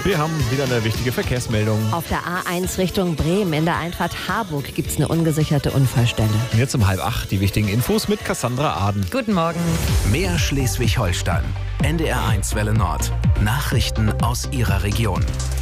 Wir haben wieder eine wichtige Verkehrsmeldung. Auf der A1 Richtung Bremen in der Einfahrt Harburg gibt es eine ungesicherte Unfallstelle. Und jetzt um 7:30 die wichtigen Infos mit Cassandra Aden. Guten Morgen. Mehr Schleswig-Holstein. NDR1 Welle Nord. Nachrichten aus Ihrer Region.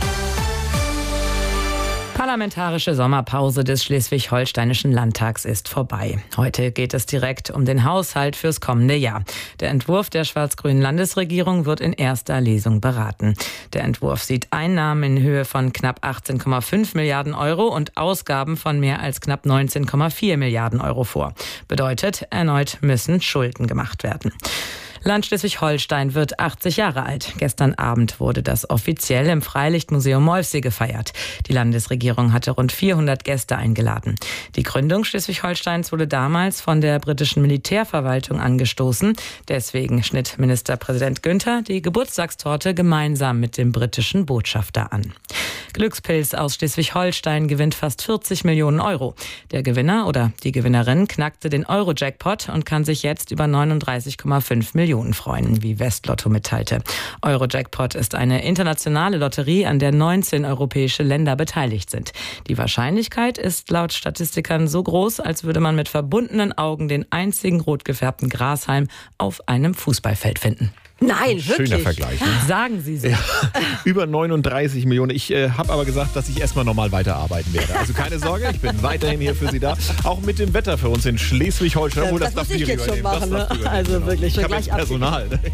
Parlamentarische Sommerpause des Schleswig-Holsteinischen Landtags ist vorbei. Heute geht es direkt um den Haushalt fürs kommende Jahr. Der Entwurf der schwarz-grünen Landesregierung wird in erster Lesung beraten. Der Entwurf sieht Einnahmen in Höhe von knapp 18,5 Milliarden Euro und Ausgaben von mehr als knapp 19,4 Milliarden Euro vor. Bedeutet, erneut müssen Schulden gemacht werden. Land Schleswig-Holstein wird 80 Jahre alt. Gestern Abend wurde das offiziell im Freilichtmuseum Molfsee gefeiert. Die Landesregierung hatte rund 400 Gäste eingeladen. Die Gründung Schleswig-Holsteins wurde damals von der britischen Militärverwaltung angestoßen. Deswegen schnitt Ministerpräsident Günther die Geburtstagstorte gemeinsam mit dem britischen Botschafter an. Glückspilz aus Schleswig-Holstein gewinnt fast 40 Millionen Euro. Der Gewinner oder die Gewinnerin knackte den Euro-Jackpot und kann sich jetzt über 39,5 Millionen freuen, wie Westlotto mitteilte. Euro-Jackpot ist eine internationale Lotterie, an der 19 europäische Länder beteiligt sind. Die Wahrscheinlichkeit ist laut Statistikern so groß, als würde man mit verbundenen Augen den einzigen rot gefärbten Grashalm auf einem Fußballfeld finden. Nein, wirklich? Schöner Vergleich. Ne? Sagen Sie so. Ja, über 39 Millionen. Ich habe aber gesagt, dass ich erstmal normal weiterarbeiten werde. Also keine Sorge, ich bin weiterhin hier für Sie da. Auch mit dem Wetter für uns in Schleswig-Holstein. Ja, das muss ich jetzt schon machen. Ne? Also wirklich. Ich habe jetzt Personal. Ne?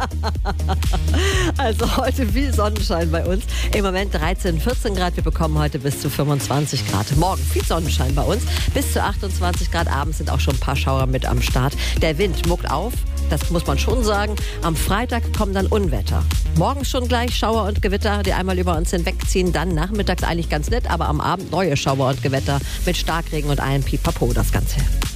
Also heute viel Sonnenschein bei uns. Im Moment 13, 14 Grad. Wir bekommen heute bis zu 25 Grad. Morgen viel Sonnenschein bei uns. Bis zu 28 Grad. Abends sind auch schon ein paar Schauer mit am Start. Der Wind muckt auf. Das muss man schon sagen. Am Freitag kommen dann Unwetter. Morgens schon gleich Schauer und Gewitter, die einmal über uns hinwegziehen. Dann nachmittags eigentlich ganz nett, aber am Abend neue Schauer und Gewitter mit Starkregen und allem Pipapo das Ganze.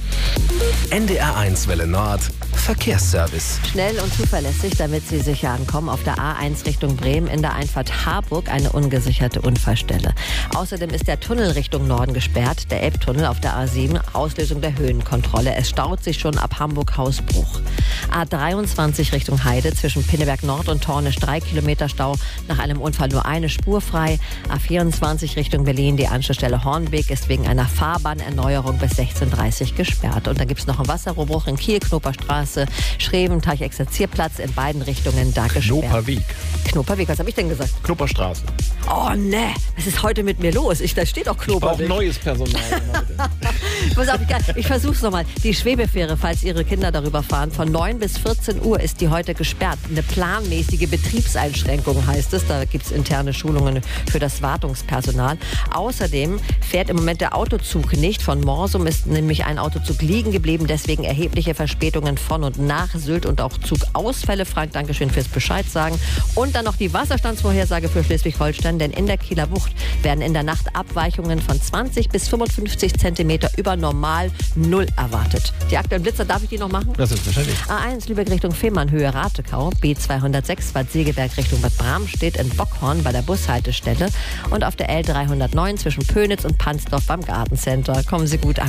NDR1 Welle Nord. Verkehrsservice. Schnell und zuverlässig, damit Sie sicher ankommen. Auf der A1 Richtung Bremen in der Einfahrt Harburg eine ungesicherte Unfallstelle. Außerdem ist der Tunnel Richtung Norden gesperrt, der Elbtunnel auf der A7, Auslösung der Höhenkontrolle. Es staut sich schon ab Hamburg-Hausbruch. A23 Richtung Heide zwischen Pinneberg Nord und Tornisch 3 Kilometer Stau. Nach einem Unfall nur eine Spur frei. A24 Richtung Berlin, die Anschlussstelle Hornbeek ist wegen einer Fahrbahnerneuerung bis 16:30 gesperrt. Und dann gibt es noch einen Wasserrohrbruch in Kiel, Knoperstraße, Schreven, Exerzierplatz in beiden Richtungen da gesperrt. Knoperweg, was habe ich denn gesagt? Knoperstraße. Oh ne, was ist heute mit mir los? Da steht doch Knoperweg. Ich brauche neues Personal. Pass auf, ich versuch's nochmal. Die Schwebefähre, falls Ihre Kinder darüber fahren, von 9 bis 14 Uhr ist die heute gesperrt. Eine planmäßige Betriebseinschränkung heißt es. Da gibt's interne Schulungen für das Wartungspersonal. Außerdem fährt im Moment der Autozug nicht. Von Morsum ist nämlich ein Autozug liegen geblieben. Deswegen erhebliche Verspätungen von und nach Sylt und auch Zugausfälle. Frank, Dankeschön fürs Bescheid sagen. Und dann noch die Wasserstandsvorhersage für Schleswig-Holstein. Denn in der Kieler Bucht werden in der Nacht Abweichungen von 20 bis 55 Zentimeter über normal Null erwartet. Die aktuellen Blitzer, darf ich die noch machen? Das ist wahrscheinlich. A1 Lübeck Richtung Fehmarn, Höhe Ratekau. B206 Bad Segeberg Richtung Bad Bramstedt in Bockhorn bei der Bushaltestelle. Und auf der L309 zwischen Pönitz und Pansdorf beim Gartencenter. Kommen Sie gut an.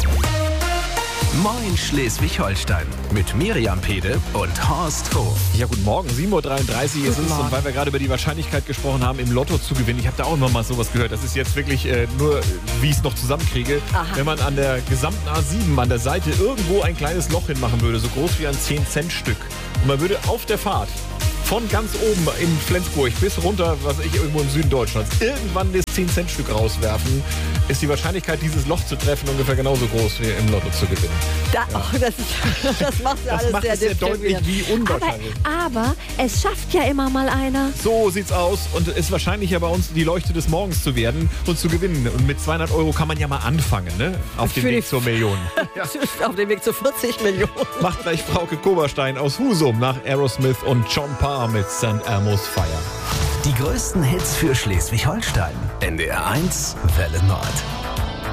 Moin Schleswig-Holstein mit Miriam Pede und Horst Hof. Ja, guten Morgen. 7:33 Uhr ist es. Und weil wir gerade über die Wahrscheinlichkeit gesprochen haben, im Lotto zu gewinnen, ich habe da auch immer mal sowas gehört. Das ist jetzt wirklich nur, wie ich es noch zusammenkriege. Aha. Wenn man an der gesamten A7 an der Seite irgendwo ein kleines Loch hinmachen würde, so groß wie ein 10-Cent-Stück. Und man würde auf der Fahrt von ganz oben in Flensburg bis runter, was ich irgendwo im Süden Deutschlands, irgendwann das 10-Cent-Stück rauswerfen, ist die Wahrscheinlichkeit, dieses Loch zu treffen, ungefähr genauso groß wie im Lotto zu gewinnen. Das macht ja alles sehr sehr deutlich, wie unwahrscheinlich. Aber es schafft ja immer mal einer. So sieht's aus und es ist wahrscheinlich ja bei uns die Leuchte des Morgens zu werden und zu gewinnen. Und mit 200 € kann man ja mal anfangen, ne? Auf dem Weg zur Million. Ja. Auf dem Weg zu 40 Millionen. Macht gleich Frauke Koberstein aus Husum nach Aerosmith und John Parr mit St. Elmo's Fire. Die größten Hits für Schleswig-Holstein. NDR1 Welle Nord.